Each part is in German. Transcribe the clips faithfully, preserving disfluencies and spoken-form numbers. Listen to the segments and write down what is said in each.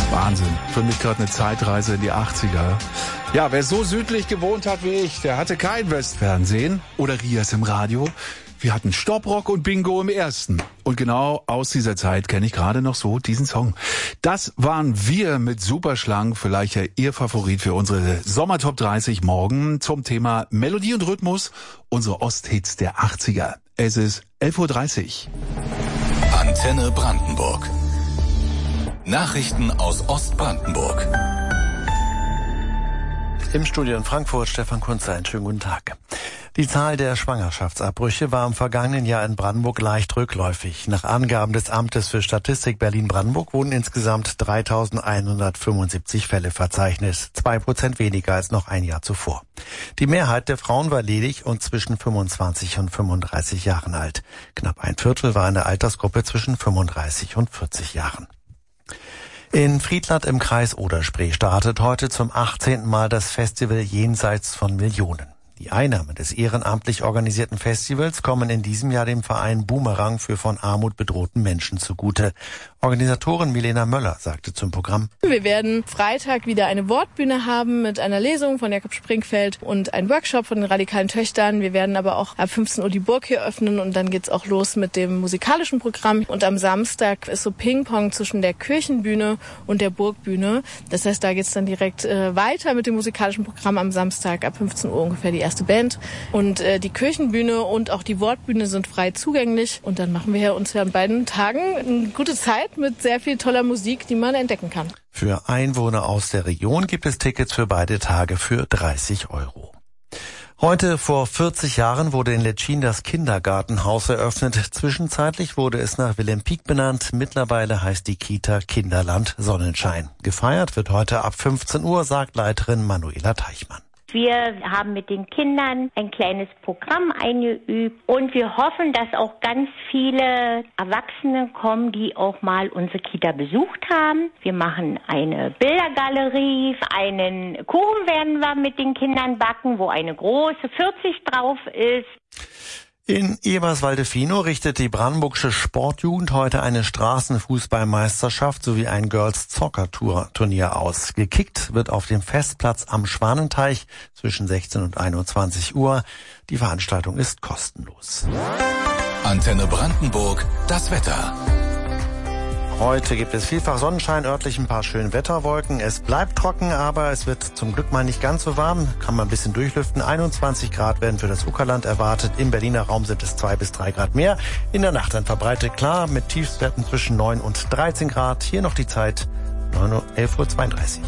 Wahnsinn. Für mich gerade eine Zeitreise in die achtziger. Ja, wer so südlich gewohnt hat wie ich, der hatte kein Westfernsehen oder Rias im Radio. Wir hatten Stopprock und Bingo im ersten. Und genau aus dieser Zeit kenne ich gerade noch so diesen Song. Das waren wir mit Superschlangen, vielleicht ja Ihr Favorit für unsere Sommertop dreißig morgen zum Thema Melodie und Rhythmus, unsere Osthits der achtziger. Es ist elf Uhr dreißig. Antenne Brandenburg. Nachrichten aus Ostbrandenburg. Im Studio in Frankfurt, Stefan Kunze, einen schönen guten Tag. Die Zahl der Schwangerschaftsabbrüche war im vergangenen Jahr in Brandenburg leicht rückläufig. Nach Angaben des Amtes für Statistik Berlin-Brandenburg wurden insgesamt dreitausendeinhundertfünfundsiebzig Fälle verzeichnet, zwei Prozent weniger als noch ein Jahr zuvor. Die Mehrheit der Frauen war ledig und zwischen fünfundzwanzig und fünfunddreißig Jahren alt. Knapp ein Viertel war in der Altersgruppe zwischen fünfunddreißig und vierzig Jahren. In Friedland im Kreis Oder-Spree startet heute zum achtzehnten Mal das Festival Jenseits von Millionen. Die Einnahmen des ehrenamtlich organisierten Festivals kommen in diesem Jahr dem Verein Boomerang für von Armut bedrohten Menschen zugute. Organisatorin Milena Möller sagte zum Programm: Wir werden Freitag wieder eine Wortbühne haben mit einer Lesung von Jakob Springfeld und einem Workshop von den radikalen Töchtern. Wir werden aber auch ab fünfzehn Uhr die Burg hier öffnen und dann geht's auch los mit dem musikalischen Programm. Und am Samstag ist so Ping-Pong zwischen der Kirchenbühne und der Burgbühne. Das heißt, da geht's dann direkt äh, weiter mit dem musikalischen Programm am Samstag ab fünfzehn Uhr ungefähr die erste Band. Und äh, die Kirchenbühne und auch die Wortbühne sind frei zugänglich. Und dann machen wir ja uns ja an beiden Tagen eine gute Zeit mit sehr viel toller Musik, die man entdecken kann. Für Einwohner aus der Region gibt es Tickets für beide Tage für dreißig Euro. Heute vor vierzig Jahren wurde in Letschin das Kindergartenhaus eröffnet. Zwischenzeitlich wurde es nach Wilhelm Pieck benannt. Mittlerweile heißt die Kita Kinderland Sonnenschein. Gefeiert wird heute ab fünfzehn Uhr, sagt Leiterin Manuela Teichmann. Wir haben mit den Kindern ein kleines Programm eingeübt und wir hoffen, dass auch ganz viele Erwachsene kommen, die auch mal unsere Kita besucht haben. Wir machen eine Bildergalerie, einen Kuchen werden wir mit den Kindern backen, wo eine große vierzig drauf ist. In Eberswalde-Finow richtet die brandenburgische Sportjugend heute eine Straßenfußballmeisterschaft sowie ein Girls-Soccer-Turnier aus. Gekickt wird auf dem Festplatz am Schwanenteich zwischen sechzehn und einundzwanzig Uhr. Die Veranstaltung ist kostenlos. Antenne Brandenburg, das Wetter. Heute gibt es vielfach Sonnenschein, örtlich ein paar schöne Wetterwolken. Es bleibt trocken, aber es wird zum Glück mal nicht ganz so warm. Kann man ein bisschen durchlüften. einundzwanzig Grad werden für das Uckerland erwartet. Im Berliner Raum sind es zwei bis drei Grad mehr. In der Nacht dann verbreitet klar mit Tiefstwerten zwischen neun und dreizehn Grad. Hier noch die Zeit elf Uhr zweiunddreißig.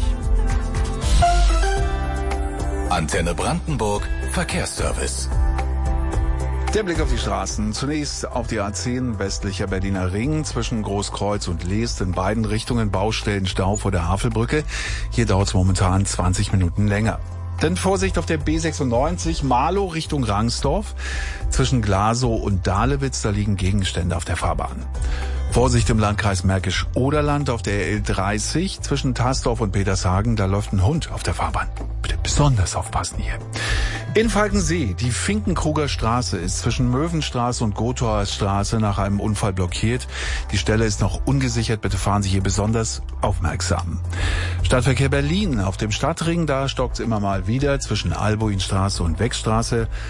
Antenne Brandenburg, Verkehrsservice. Der Blick auf die Straßen. Zunächst auf die A zehn westlicher Berliner Ring zwischen Großkreuz und Leest in beiden Richtungen Baustellen, Stau vor der Havelbrücke. Hier dauert es momentan zwanzig Minuten länger. Dann Vorsicht auf der B sechsundneunzig Marlow Richtung Rangsdorf. Zwischen Glasow und Dahlewitz, da liegen Gegenstände auf der Fahrbahn. Vorsicht im Landkreis Märkisch-Oderland auf der L dreißig zwischen Tasdorf und Petershagen, da läuft ein Hund auf der Fahrbahn. Bitte besonders aufpassen hier. In Falkensee, die Finkenkruger Straße ist zwischen Möwenstraße und Gothaer Straße nach einem Unfall blockiert. Die Stelle ist noch ungesichert, bitte fahren Sie hier besonders aufmerksam. Stadtverkehr Berlin auf dem Stadtring, da stockt's immer mal wieder zwischen Albuinstraße und Wegstraße.